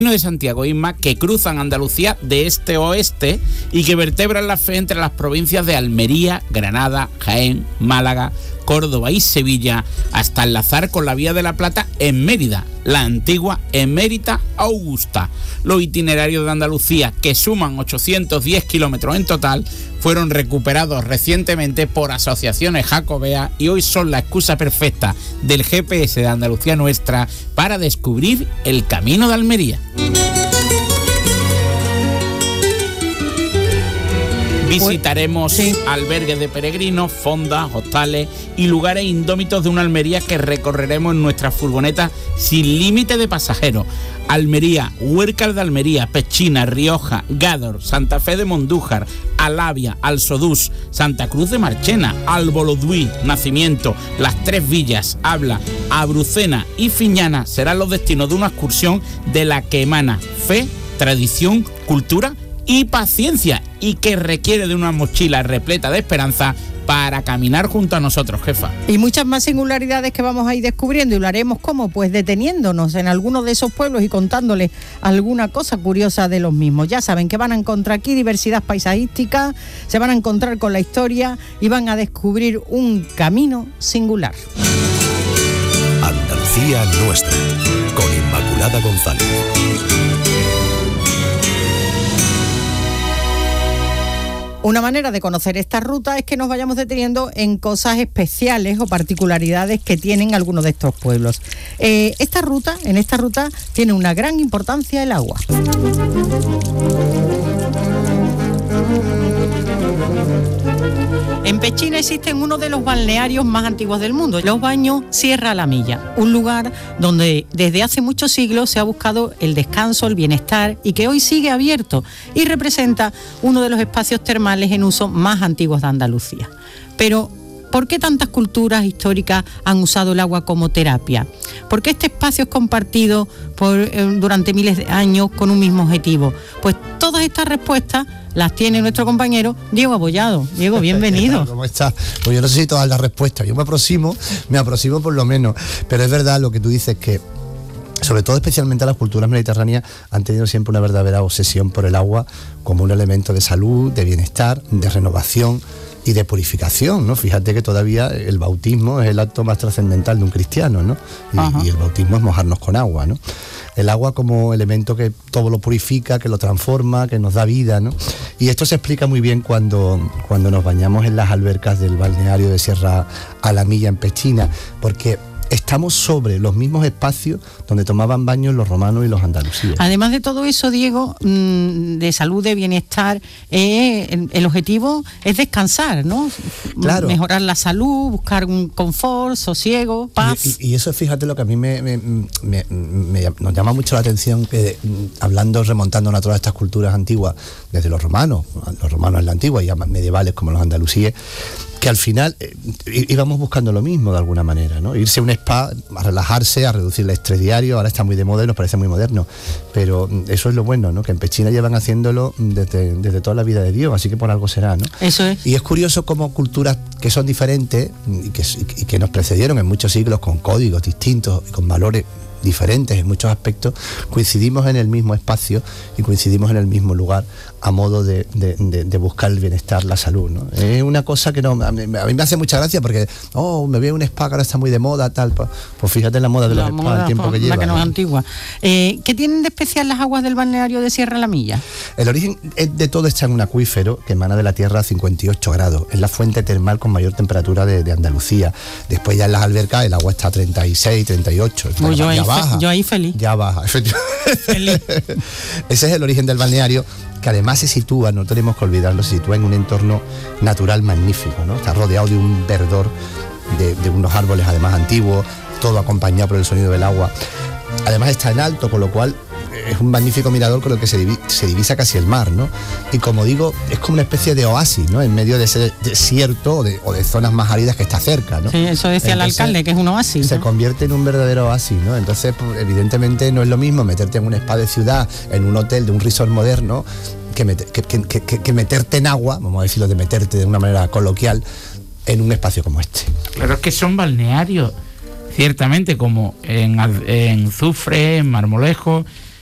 de Santiago, Isma, que cruzan Andalucía de este a oeste y que vertebran la fe entre las provincias de Almería, Granada, Jaén, Málaga, Córdoba y Sevilla, hasta enlazar con la Vía de la Plata en Mérida, la antigua Emérita Augusta. Los itinerarios de Andalucía, que suman 810 kilómetros en total, fueron recuperados recientemente por asociaciones jacobeas y hoy son la excusa perfecta del GPS de Andalucía Nuestra para descubrir el camino de Almería. Visitaremos albergues de peregrinos, fondas, hostales y lugares indómitos de una Almería que recorreremos en nuestras furgonetas sin límite de pasajeros. Almería, Huércal de Almería, Pechina, Rioja, Gádor, Santa Fe de Mondújar, Alavia, Alsodús, Santa Cruz de Marchena, Albolodui, Nacimiento, Las Tres Villas, Abla, Abrucena y Fiñana serán los destinos de una excursión de la que emana fe, tradición, cultura y paciencia, y que requiere de una mochila repleta de esperanza para caminar junto a nosotros, jefa. Y muchas más singularidades que vamos a ir descubriendo, y lo haremos ¿cómo? Pues deteniéndonos en algunos de esos pueblos y contándoles alguna cosa curiosa de los mismos. Ya saben que van a encontrar aquí diversidad paisajística, se van a encontrar con la historia y van a descubrir un camino singular. Andalucía Nuestra, con Inmaculada González. Una manera de conocer esta ruta es que nos vayamos deteniendo en cosas especiales o particularidades que tienen algunos de estos pueblos. En esta ruta tiene una gran importancia el agua. En Pechina existen uno de los balnearios más antiguos del mundo, los Baños Sierra La Milla, un lugar donde desde hace muchos siglos se ha buscado el descanso, el bienestar y que hoy sigue abierto y representa uno de los espacios termales en uso más antiguos de Andalucía. Pero ¿por qué tantas culturas históricas han usado el agua como terapia? ¿Por qué este espacio es compartido durante miles de años con un mismo objetivo? Pues todas estas respuestas las tiene nuestro compañero Diego Abollado. Diego, bienvenido. ¿Cómo estás? Pues yo no sé si todas las respuestas, yo me aproximo por lo menos, pero es verdad lo que tú dices, que sobre todo especialmente las culturas mediterráneas han tenido siempre una verdadera obsesión por el agua como un elemento de salud, de bienestar, de renovación y de purificación, ¿no? Fíjate que todavía el bautismo es el acto más trascendental de un cristiano, ¿no? Y el bautismo es mojarnos con agua, ¿no? El agua como elemento que todo lo purifica, que lo transforma, que nos da vida, ¿no? Y esto se explica muy bien cuando nos bañamos en las albercas del balneario de Sierra La Milla en Pechina, porque estamos sobre los mismos espacios donde tomaban baños los romanos y los andalusíes. Además de todo eso, Diego, de salud, de bienestar, el objetivo es descansar, ¿no? Claro. Mejorar la salud, buscar un confort, sosiego, paz. Y eso, fíjate, lo que a mí nos llama mucho la atención, que remontándonos a todas estas culturas antiguas, desde los romanos en la antigua y ya medievales como los andalusíes, que al final íbamos buscando lo mismo de alguna manera, ¿no? Irse a un spa, a relajarse, a reducir el estrés diario. Ahora está muy de moda y nos parece muy moderno, pero eso es lo bueno, ¿no? Que en Pechina llevan haciéndolo desde toda la vida de Dios, así que por algo será, ¿no? Eso es. Y es curioso cómo culturas que son diferentes y que nos precedieron en muchos siglos con códigos distintos y con valores diferentes en muchos aspectos, coincidimos en el mismo espacio y coincidimos en el mismo lugar a modo de buscar el bienestar, la salud, ¿no? Es una cosa que a mí me hace mucha gracia, porque me veo un spa que ahora está muy de moda, tal, pues fíjate en la moda de los spas, el tiempo que lleva, la que no es antigua. ¿Qué tienen de especial las aguas del balneario de Sierra La Milla? El origen de todo está en un acuífero que emana de la tierra a 58 grados. Es la fuente termal con mayor temperatura de Andalucía. Después ya en las albercas el agua está a 36, 38. Pues yo ahí feliz. Ya baja, efectivamente. Ese es el origen del balneario, que además se sitúa, no tenemos que olvidarlo, se sitúa en un entorno natural magnífico, ¿no? Está rodeado de un verdor, de unos árboles además antiguos, todo acompañado por el sonido del agua. Además está en alto, con lo cual es un magnífico mirador con el que se divisa casi el mar, ¿no? Y como digo, es como una especie de oasis, ¿no? En medio de ese desierto o de zonas más áridas que está cerca, ¿no? Sí, eso decía el alcalde, que es un oasis, se ¿no? convierte en un verdadero oasis, ¿no? Entonces, pues, evidentemente no es lo mismo meterte en un spa de ciudad, en un hotel de un resort moderno, que meterte en agua, vamos a decirlo, de meterte de una manera coloquial, en un espacio como este. Claro, es que son balnearios, ciertamente, como en Zufre, en Marmolejo,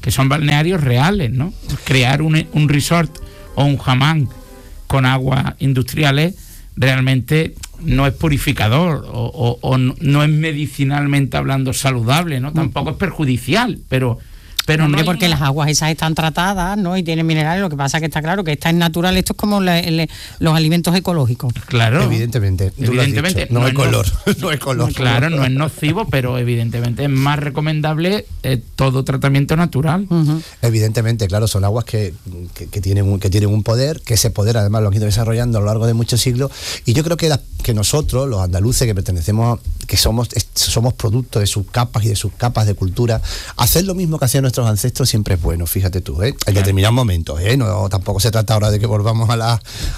que son balnearios reales, ¿no? Crear un resort o un hammam con aguas industriales realmente no es purificador o no es medicinalmente hablando saludable, ¿no? Tampoco es perjudicial, pero hombre, no porque las aguas esas están tratadas, ¿no? Y tienen minerales. Lo que pasa es que está claro que esta es natural. Esto es como los alimentos ecológicos. Claro, evidentemente no es color. Claro, no es nocivo, pero evidentemente es más recomendable todo tratamiento natural. Evidentemente, claro, son aguas que tienen un poder, que ese poder además lo han ido desarrollando a lo largo de muchos siglos, y yo creo que nosotros, los andaluces que pertenecemos, que somos producto de sus capas y de sus capas de cultura, hacer lo mismo que hacían nuestros ancestros siempre es bueno, fíjate tú, en determinados momentos, no, tampoco se trata ahora de que volvamos a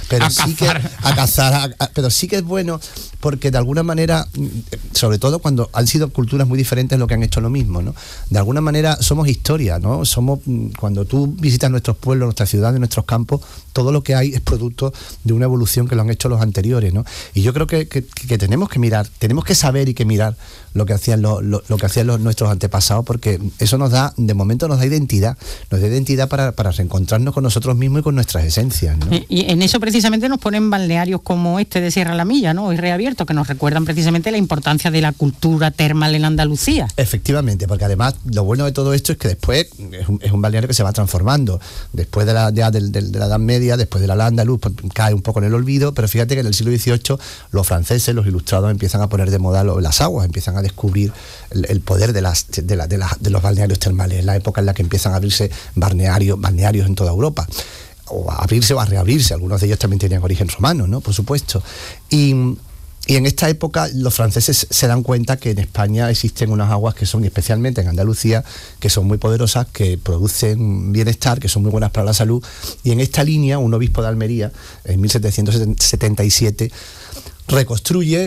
cazar, pero sí que es bueno, porque de alguna manera, sobre todo cuando han sido culturas muy diferentes lo que han hecho lo mismo, ¿no? De alguna manera somos historia, ¿no? Cuando tú visitas nuestros pueblos, nuestras ciudades, nuestros campos, todo lo que hay es producto de una evolución que lo han hecho los anteriores, ¿no? Y yo creo que tenemos que mirar, tenemos que saber y que mirar lo que hacían nuestros antepasados, porque eso de momento nos da identidad para reencontrarnos con nosotros mismos y con nuestras esencias, ¿no? Y en eso precisamente nos ponen balnearios como este de Sierra La Milla, ¿no? Hoy reabierto, que nos recuerdan precisamente la importancia de la cultura termal en Andalucía. Efectivamente, porque además lo bueno de todo esto es que después es un balneario que se va transformando. Después de la Edad Media, después de la andaluz, pues, cae un poco en el olvido, pero fíjate que en el siglo XVIII los franceses, los ilustrados, empiezan a poner de moda las aguas, empiezan a descubrir el poder de los balnearios termales. Es la época en la que empiezan a abrirse balnearios en toda Europa, o a abrirse o a reabrirse. Algunos de ellos también tenían origen romano, ¿no? Por supuesto. Y en esta época los franceses se dan cuenta que en España existen unas aguas que son, especialmente en Andalucía, que son muy poderosas, que producen bienestar, que son muy buenas para la salud. Y en esta línea, un obispo de Almería, en 1777, reconstruye,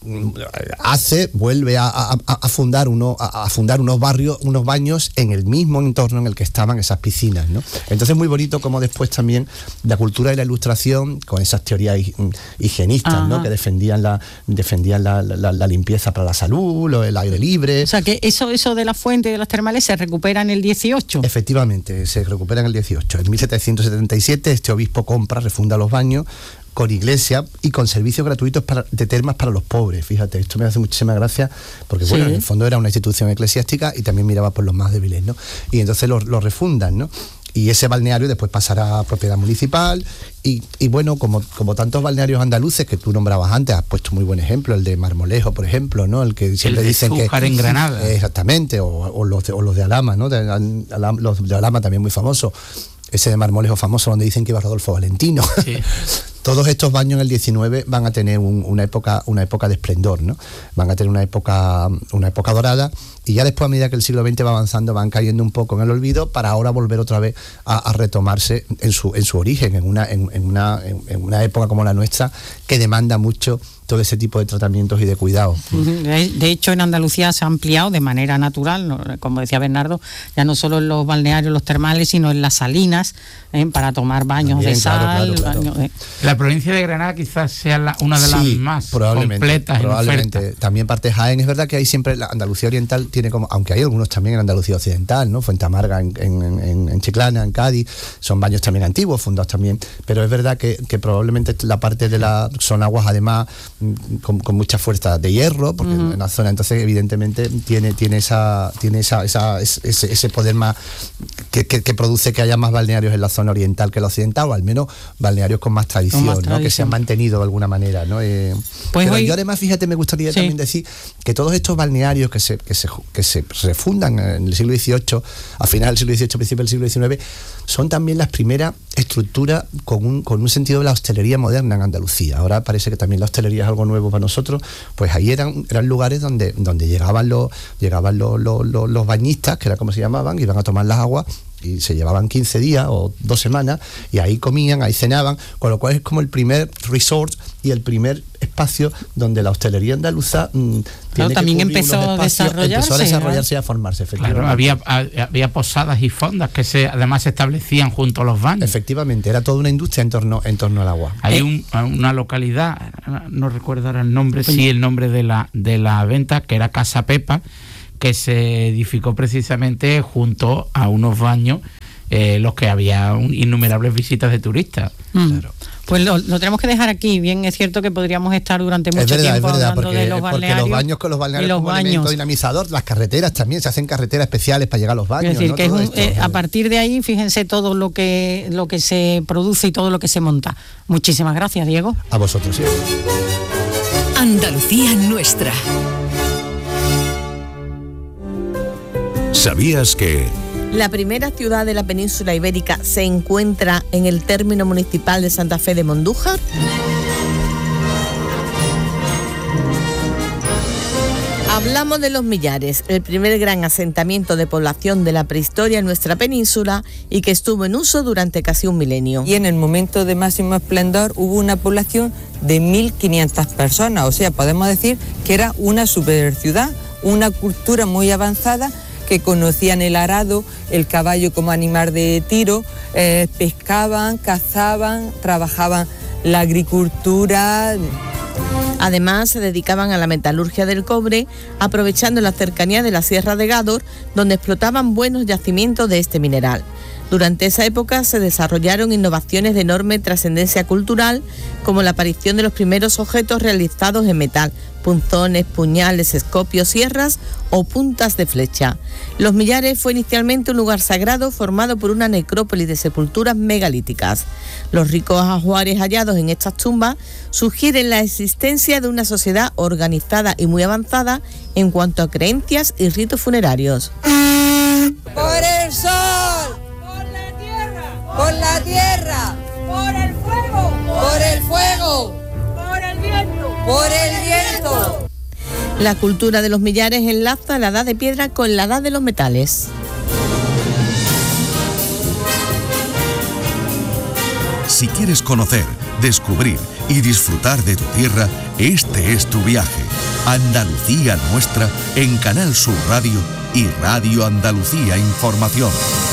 vuelve a fundar unos barrios, unos baños en el mismo entorno en el que estaban esas piscinas, ¿no? Entonces es muy bonito como después también la cultura y la ilustración, con esas teorías higienistas, ¿no? Que defendían la limpieza para la salud, el aire libre. O sea que eso de la fuente de las termales se recupera en el 18. Efectivamente, se recupera en el 18. En 1777 este obispo refunda los baños, con iglesia y con servicios gratuitos de termas para los pobres. Fíjate, esto me hace muchísima gracia, porque bueno, en el fondo era una institución eclesiástica y también miraba por los más débiles, ¿no? Y entonces lo refundan, ¿no? Y ese balneario después pasará a propiedad municipal y bueno, como tantos balnearios andaluces que tú nombrabas antes, has puesto muy buen ejemplo, el de Marmolejo, por ejemplo, ¿no? El que siempre dicen que en Granada. Exactamente, o los de Alhama, ¿no? Los de Alhama también muy famosos. Ese de Marmolejo famoso donde dicen que iba Rodolfo Valentino. Sí. Todos estos baños en el 19 van a tener una época de esplendor, ¿no? Van a tener una época dorada, y ya después, a medida que el siglo XX va avanzando, van cayendo un poco en el olvido, para ahora volver otra vez a retomarse en su origen, en una época como la nuestra, que demanda mucho todo ese tipo de tratamientos y de cuidados. De hecho, en Andalucía se ha ampliado de manera natural, ¿no? Como decía Bernardo, ya no solo en los balnearios, los termales, sino en las salinas, para tomar baños también, de sal. Claro. Baños de... La provincia de Granada quizás sea una de las más completas en oferta. También parte de Jaén. Es verdad que hay siempre, la Andalucía oriental tiene como, aunque hay algunos también en Andalucía occidental, ¿no? Fuentamarga en Chiclana, en Cádiz, son baños también antiguos, fundados también, pero es verdad que probablemente la parte son aguas además con mucha fuerza de hierro, porque en la zona, entonces evidentemente tiene ese poder más que produce que haya más balnearios en la zona oriental que la occidental, o al menos balnearios con más tradición, ¿no? Que se han mantenido de alguna manera, ¿no? Pero yo además, fíjate, me gustaría también decir que todos estos balnearios que se refundan en el siglo XVIII, a finales del siglo XVIII, principios del siglo XIX, son también las primeras estructuras con un sentido de la hostelería moderna en Andalucía. Ahora parece que también la hostelería es algo nuevo para nosotros. Pues ahí eran lugares donde llegaban los bañistas, que era como se llamaban, iban a tomar las aguas, y se llevaban 15 días o 2 semanas, y ahí comían, ahí cenaban, con lo cual es como el primer resort y el primer espacio donde la hostelería andaluza tiene también que empezó a desarrollarse y a formarse, efectivamente. Claro, había posadas y fondas que además se establecían junto a los baños. Efectivamente, era toda una industria en torno al agua. Hay una localidad, no recuerdo ahora el nombre, el nombre de la venta, que era Casa Pepa, que se edificó precisamente junto a unos baños los que había innumerables visitas de turistas. Claro. Pues lo tenemos que dejar aquí. Bien, es cierto que podríamos estar durante mucho tiempo hablando de los balnearios. Porque los baños con los balnearios como elemento dinamizador, las carreteras también, se hacen carreteras especiales para llegar a los baños. Es decir, ¿no? que a partir de ahí, fíjense todo lo que se produce y todo lo que se monta. Muchísimas gracias, Diego. A vosotros, sí. Andalucía nuestra. ¿Sabías que la primera ciudad de la península ibérica se encuentra en el término municipal de Santa Fe de Mondújar? Hablamos de los Millares, el primer gran asentamiento de población de la prehistoria en nuestra península y que estuvo en uso durante casi un milenio. Y en el momento de máximo esplendor hubo una población de 1.500 personas, o sea, podemos decir que era una superciudad, una cultura muy avanzada, que conocían el arado, el caballo como animal de tiro, pescaban, cazaban, trabajaban la agricultura. Además, se dedicaban a la metalurgia del cobre, aprovechando la cercanía de la Sierra de Gádor, donde explotaban buenos yacimientos de este mineral. Durante esa época se desarrollaron innovaciones de enorme trascendencia cultural, como la aparición de los primeros objetos realizados en metal, punzones, puñales, escopios, sierras o puntas de flecha. Los Millares fue inicialmente un lugar sagrado formado por una necrópolis de sepulturas megalíticas. Los ricos ajuares hallados en estas tumbas sugieren la existencia de una sociedad organizada y muy avanzada en cuanto a creencias y ritos funerarios. ¡Por el sol! ¡Por la tierra! ¡Por el fuego! ¡Por el fuego! ¡Por el viento! ¡Por el viento! La cultura de los Millares enlaza la edad de piedra con la edad de los metales. Si quieres conocer, descubrir y disfrutar de tu tierra, este es tu viaje. Andalucía Nuestra en Canal Sur Radio y Radio Andalucía Información.